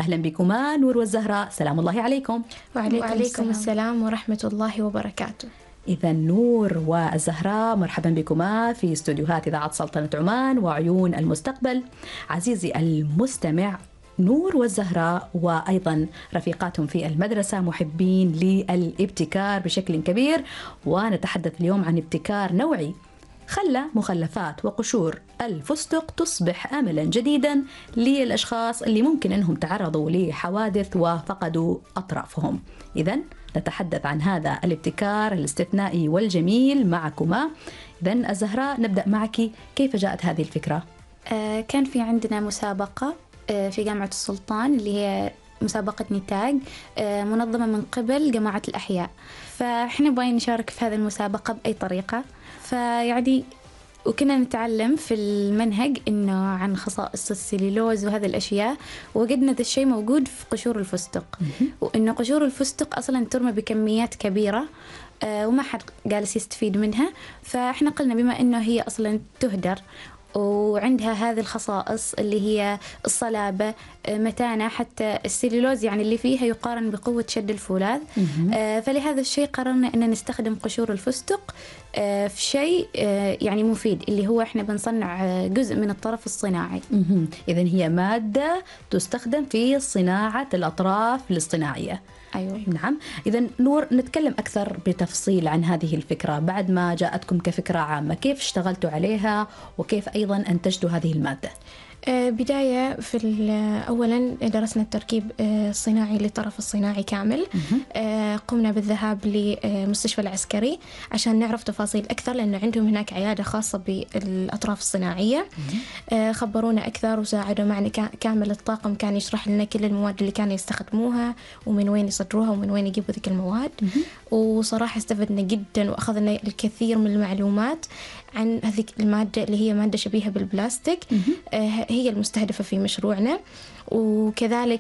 أهلا بكما نور والزهراء، سلام الله عليكم. وعليكم السلام ورحمة الله وبركاته. إذا نور والزهراء مرحبا بكما في استوديوهات إذاعة سلطنة عمان وعيون المستقبل. عزيزي المستمع، نور والزهراء وأيضا رفيقاتهم في المدرسة محبين للابتكار بشكل كبير، ونتحدث اليوم عن ابتكار نوعي خلى مخلفات وقشور الفستق تصبح أملا جديدا للأشخاص اللي ممكن أنهم تعرضوا لحوادث وفقدوا أطرافهم. إذن نتحدث عن هذا الابتكار الاستثنائي والجميل معكما. إذن الزهراء، نبدأ معك، كيف جاءت هذه الفكرة؟ كان في عندنا مسابقة في جامعة السلطان اللي هي مسابقة نتاج منظمة من قبل جماعة الأحياء، فإحنا باين نشارك في هذه المسابقة بأي طريقة. فيعني وكنا نتعلم في المنهج إنه عن خصائص السليلوز وهذه الأشياء، ووجدنا ذا الشيء موجود في قشور الفستق، وإنه قشور الفستق أصلا ترمى بكميات كبيرة وما حد جالس يستفيد منها. فإحنا قلنا بما إنه هي أصلا تهدر وعندها هذه الخصائص اللي هي الصلابة، متانة، حتى السليلوز يعني اللي فيها يقارن بقوة شد الفولاذ. فلهذا الشيء قررنا أن نستخدم قشور الفستق في شيء يعني مفيد، اللي هو إحنا بنصنع جزء من الطرف الصناعي. إذن هي مادة تستخدم في صناعة الأطراف الاصطناعية. أيوة. نعم. إذن نور، نتكلم أكثر بتفصيل عن هذه الفكرة بعد ما جاءتكم كفكرة عامة، كيف اشتغلتوا عليها وكيف أيضا أنتجتوا هذه المادة؟ بداية أولا درسنا التركيب الصناعي للطرف الصناعي كامل. قمنا بالذهاب لمستشفى العسكري عشان نعرف تفاصيل أكثر، لأنه عندهم هناك عيادة خاصة بالأطراف الصناعية. خبرونا أكثر وساعدوا معنا، كامل الطاقم كان يشرح لنا كل المواد اللي كانوا يستخدموها ومن وين يصدروها ومن وين يجيبوا ذيك المواد. وصراحة استفدنا جدا وأخذنا الكثير من المعلومات عن هذه المادة اللي هي مادة شبيهة بالبلاستيك، هي المستهدفة في مشروعنا. وكذلك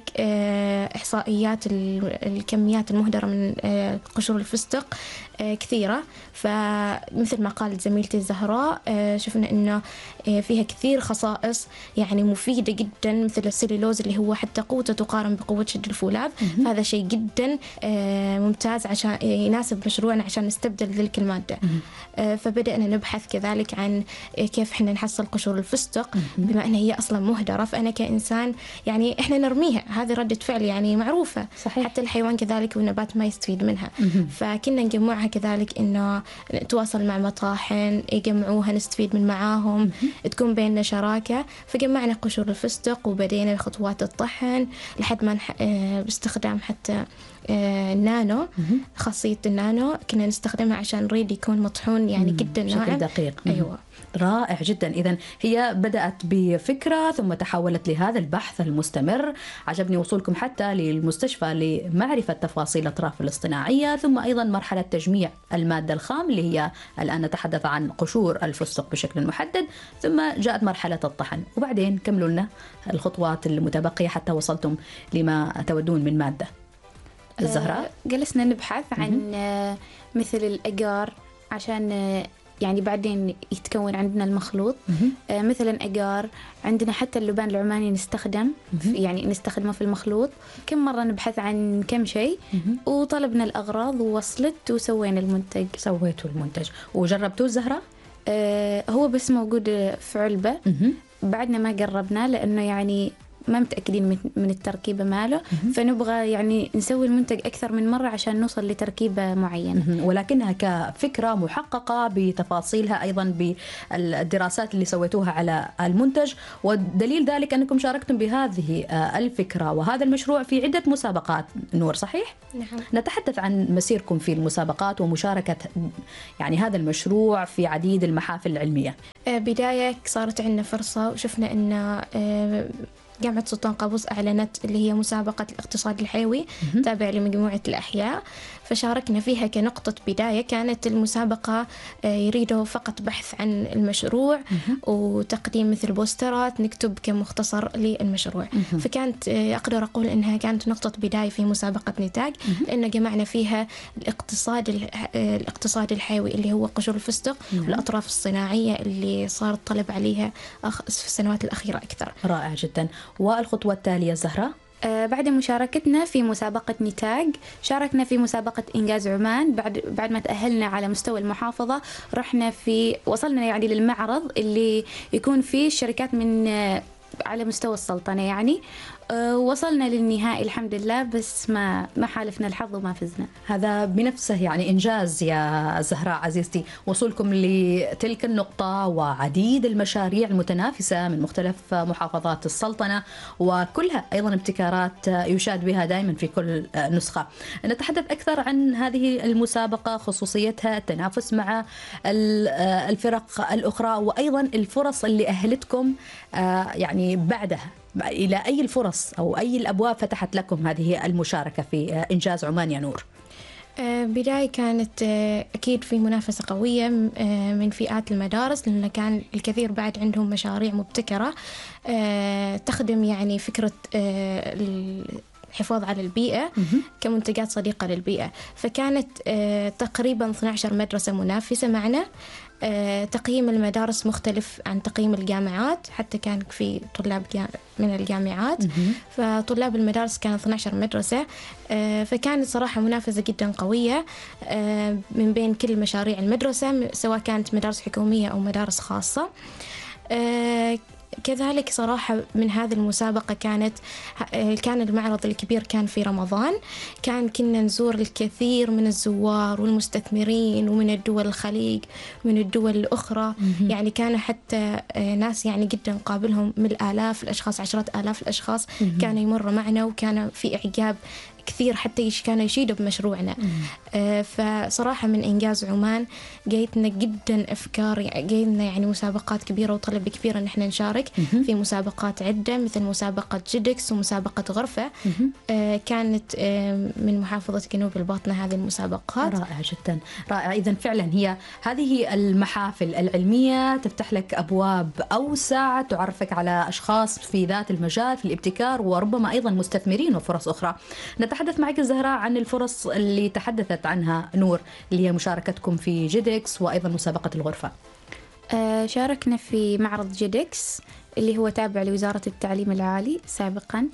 إحصائيات الكميات المهدرة من قشور الفستق كثيرة. فمثل ما قالت زميلتي الزهراء، شفنا إنه فيها كثير خصائص يعني مفيدة جدا، مثل السليلوز اللي هو حتى قوته تقارن بقوة شد الفولاذ. فهذا شيء جدا ممتاز عشان يناسب مشروعنا عشان نستبدل ذلك المادة. فبدأنا نبحث كذلك عن كيف إحنا نحصل قشور الفستق بما أنها هي أصلا مهدرة. فأنا كإنسان يعني إحنا نرميها، هذه ردة فعل يعني معروفة. صحيح. حتى الحيوان كذلك والنبات ما يستفيد منها. فكنا نجمعها كذلك، إنه نتواصل مع مطاحن يجمعوها نستفيد من معاهم، تكون بيننا شراكة. فجمعنا قشور الفستق وبدينا بخطوات الطحن لحد ما باستخدام حتى النانو، خاصية النانو كنا نستخدمها عشان نريد يكون مطحون يعني جدا ناعم بشكل دقيق. أيوة. رائع جدا. إذن هي بدأت بفكرة ثم تحولت لهذا البحث المستمر. عجبني وصولكم حتى للمستشفى لمعرفة تفاصيل الأطراف الاصطناعية، ثم أيضا مرحلة تجميع المادة الخام اللي هي الآن نتحدث عن قشور الفستق بشكل محدد، ثم جاءت مرحلة الطحن. وبعدين كملوا لنا الخطوات المتبقية حتى وصلتم لما تودون من مادة. الزهراء، جلسنا نبحث عن مثل الأجار عشان يعني بعدين يتكون عندنا المخلوط. مثلا أجار، عندنا حتى اللبان العماني نستخدم يعني نستخدمه في المخلوط. كم مرة نبحث عن كم شيء وطلبنا الأغراض ووصلت وسوينا المنتج. سويتوا المنتج وجربتوه الزهراء؟ هو بس موجود في علبة. بعدنا ما قربنا لأنه يعني ما متأكدين من التركيبة ماله، فنبغى يعني نسوي المنتج أكثر من مرة عشان نوصل لتركيبة معينة. ولكنها كفكرة محققة بتفاصيلها أيضا بالدراسات اللي سويتوها على المنتج، ودليل ذلك أنكم شاركتم بهذه الفكرة وهذا المشروع في عدة مسابقات. نور، صحيح؟ نعم. نتحدث عن مسيركم في المسابقات ومشاركة يعني هذا المشروع في عديد المحافل العلمية. بداية صارت عندنا فرصة وشفنا أن جامعة سلطان قابوس أعلنت اللي هي مسابقة الاقتصاد الحيوي تابع لمجموعة الأحياء، فشاركنا فيها كنقطة بداية. كانت المسابقة يريدوا فقط بحث عن المشروع وتقديم مثل بوسترات نكتب كمختصر للمشروع. فكانت أقدر أقول أنها كانت نقطة بداية في مسابقة نتاج، لأن جمعنا فيها الاقتصاد الحيوي اللي هو قشور الفستق والأطراف الصناعية اللي صار الطلب عليها في السنوات الأخيرة أكثر. رائع جدا. والخطوة التالية زهراء؟ بعد مشاركتنا في مسابقة نتاج، شاركنا في مسابقة إنجاز عمان. بعد ما تأهلنا على مستوى المحافظة، وصلنا يعني للمعرض اللي يكون فيه الشركات من على مستوى السلطنة يعني. وصلنا للنهائي الحمد لله، بس ما حالفنا الحظ وما فزنا. هذا بنفسه يعني إنجاز يا زهراء عزيزتي، وصولكم لتلك النقطة وعديد المشاريع المتنافسة من مختلف محافظات السلطنة، وكلها أيضا ابتكارات يشاد بها دائما في كل نسخة. نتحدث أكثر عن هذه المسابقة، خصوصيتها، التنافس مع الفرق الأخرى، وأيضا الفرص اللي أهلتكم يعني بعدها. إلى أي الفرص أو أي الأبواب فتحت لكم هذه المشاركة في إنجاز عمان يا نور؟ بداية كانت أكيد في منافسة قوية من فئات المدارس، لأن كان الكثير بعد عندهم مشاريع مبتكرة تخدم يعني فكرة الحفاظ على البيئة كمنتجات صديقة للبيئة. فكانت تقريبا 12 مدرسة منافسة معنا. تقييم المدارس مختلف عن تقييم الجامعات، حتى كان في طلاب من الجامعات، فطلاب المدارس كانوا 12 مدرسة. فكانت صراحة منافسة جدا قوية من بين كل مشاريع المدرسة، سواء كانت مدارس حكومية أو مدارس خاصة. كذلك صراحة من هذه المسابقة كان المعرض الكبير كان في رمضان. كنا نزور الكثير من الزوار والمستثمرين ومن الدول الخليج ومن الدول الأخرى. يعني كانوا حتى ناس يعني جدا قابلهم من الآلاف الأشخاص، عشرات آلاف الأشخاص كانوا يمروا معنا، وكان في إعجاب كثير، حتى كانوا يشيدوا بمشروعنا. فصراحة من إنجاز عمان جايتنا جدا أفكار، جايتنا يعني مسابقات كبيرة وطلب كبير إن احنا نشارك في مسابقات عدة، مثل مسابقة جيدكس ومسابقة غرفة. كانت من محافظة جنوب الباطنة هذه المسابقات. رائع جدا، رائع. إذن فعلا هي هذه المحافل العلمية تفتح لك أبواب أوسع، تعرفك على أشخاص في ذات المجال في الابتكار، وربما أيضا مستثمرين وفرص أخرى. نتحدث معك زهراء عن الفرص اللي تحدثت عنها نور، اللي هي مشاركتكم في جيدكس وأيضا مسابقة الغرفة. شاركنا في معرض جيدكس اللي هو تابع لوزارة التعليم العالي سابقا.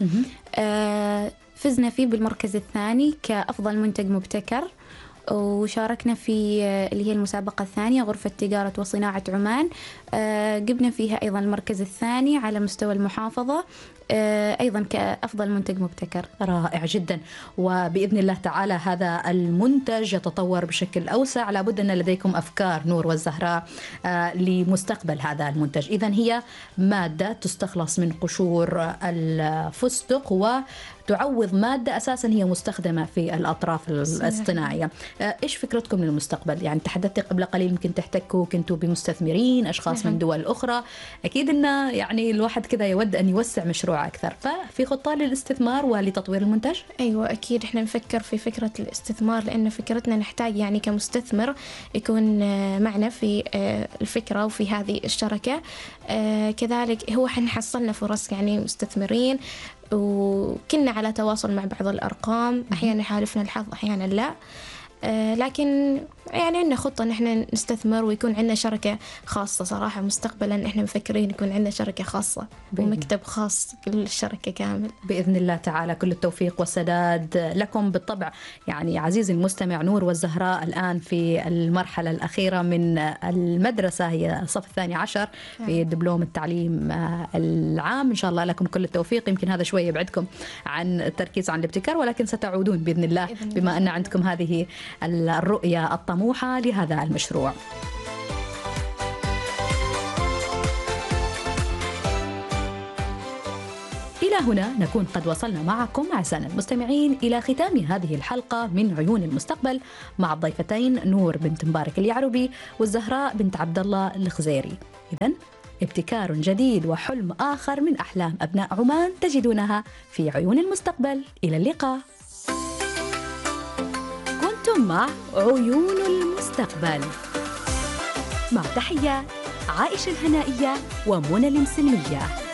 فزنا فيه بالمركز الثاني كأفضل منتج مبتكر. وشاركنا في اللي هي المسابقة الثانية غرفة تجارة وصناعة عمان، جبنا فيها أيضا المركز الثاني على مستوى المحافظة، أيضا كأفضل منتج مبتكر. رائع جدا، وبإذن الله تعالى هذا المنتج يتطور بشكل أوسع. لابد أن لديكم أفكار نور والزهراء لمستقبل هذا المنتج. إذن هي مادة تستخلص من قشور الفستق وتعوض مادة أساسا هي مستخدمة في الأطراف الصناعية. إيش فكرتكم للمستقبل؟ يعني تحدثت قبل قليل يمكن تحتكوا كنتوا بمستثمرين أشخاص من دول أخرى، أكيد أن يعني الواحد كذا يود أن يوسع مشروع أكثر، ففي خطة للاستثمار ولتطوير المنتج؟ أيوة أكيد، إحنا نفكر في فكرة الاستثمار، لأن فكرتنا نحتاج يعني كمستثمر يكون معنا في الفكرة وفي هذه الشركة. كذلك هو إحنا حصلنا فرص يعني مستثمرين، وكنا على تواصل مع بعض الأرقام، أحيانا حالفنا الحظ أحيانا لا. لكن يعني عندنا خطة إن إحنا نستثمر ويكون عندنا شركة خاصة. صراحة مستقبلا إحنا مفكرين يكون عندنا شركة خاصة ومكتب خاص للشركة كامل بإذن الله تعالى. كل التوفيق والسداد لكم بالطبع. يعني عزيزي المستمع، نور والزهراء الآن في المرحلة الأخيرة من المدرسة، هي الصف 12 في دبلوم التعليم العام. إن شاء الله لكم كل التوفيق. يمكن هذا شوية يبعدكم عن التركيز عن الابتكار، ولكن ستعودون بإذن الله بما أن عندكم هذه الرؤية الطموحة لهذا المشروع. إلى هنا نكون قد وصلنا معكم أعزائنا المستمعين إلى ختام هذه الحلقة من عيون المستقبل مع الضيفتين نور بنت مبارك اليعربي والزهراء بنت عبد الله الخزيري. إذن ابتكار جديد وحلم آخر من أحلام أبناء عمان تجدونها في عيون المستقبل. إلى اللقاء. كنتم مع عيون المستقبل، مع تحيات عائشة الهنائية ومنى المسلمية.